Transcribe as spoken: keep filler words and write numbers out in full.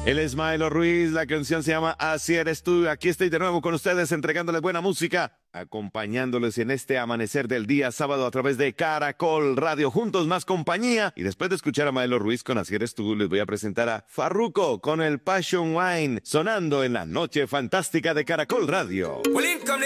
Él es Maelo Ruiz, la canción se llama Así eres tú. Aquí estoy de nuevo con ustedes entregándoles buena música, acompañándoles en este amanecer del día sábado a través de Caracol Radio, juntos más compañía. Y después de escuchar a Maelo Ruiz con Así eres tú, les voy a presentar a Farruko con el Passion Wine, sonando en la noche fantástica de Caracol Radio.